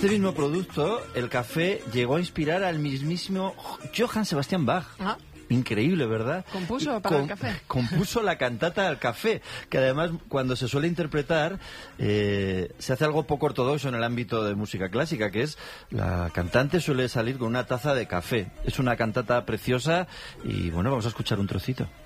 este mismo producto, el café, llegó a inspirar al mismísimo Johann Sebastian Bach. Ah. Increíble, ¿verdad? Compuso para el café. Compuso la cantata al café, que además cuando se suele interpretar se hace algo poco ortodoxo en el ámbito de música clásica, que es la cantante suele salir con una taza de café. Es una cantata preciosa y bueno, vamos a escuchar un trocito.